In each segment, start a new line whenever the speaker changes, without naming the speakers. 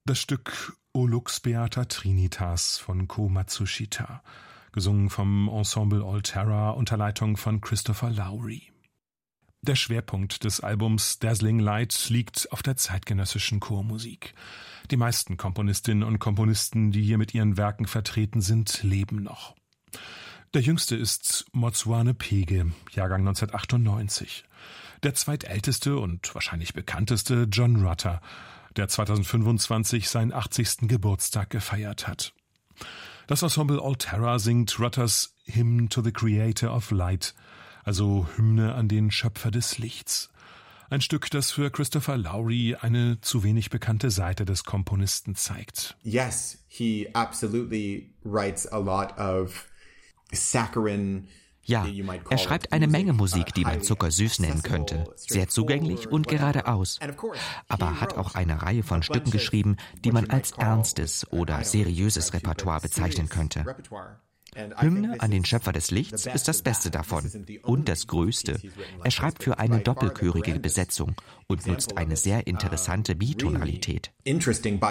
Das Stück O Lux Beata Trinitas von Ko Matsushita, gesungen vom Ensemble Altera unter Leitung von Christopher Lowry. Der Schwerpunkt des Albums Dazzling Light liegt auf der zeitgenössischen Chormusik. Die meisten Komponistinnen und Komponisten, die hier mit ihren Werken vertreten sind, leben noch. Der jüngste ist Motsoane Pege, Jahrgang 1998. Der zweitälteste und wahrscheinlich bekannteste John Rutter, der 2025 seinen 80. Geburtstag gefeiert hat. Das Ensemble Altera singt Rutters Hymn to the Creator of Light, also Hymne an den Schöpfer des Lichts. Ein Stück, das für Christopher Lowry eine zu wenig bekannte Seite des Komponisten zeigt.
Yes, he absolutely writes a lot of saccharine.
Ja, er schreibt eine Menge Musik, die man zuckersüß nennen könnte. Sehr zugänglich und geradeaus. Aber hat auch eine Reihe von Stücken geschrieben, die man als ernstes oder seriöses Repertoire bezeichnen könnte. Hymne an den Schöpfer des Lichts ist das Beste davon und das Größte. Er schreibt für eine doppelchörige Besetzung und nutzt eine sehr interessante Bitonalität. Ich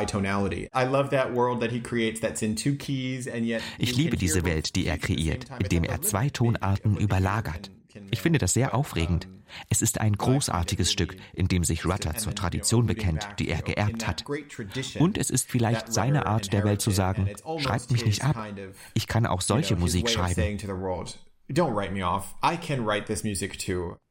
liebe diese Welt, die er kreiert, indem er zwei Tonarten überlagert. Ich finde das sehr aufregend. Es ist ein großartiges Stück, in dem sich Rutter zur Tradition bekennt, die er geerbt hat. Und es ist vielleicht seine Art, der Welt zu sagen, schreibt mich nicht ab. Ich kann auch solche Musik schreiben.
Don't write me off. I can write this music too.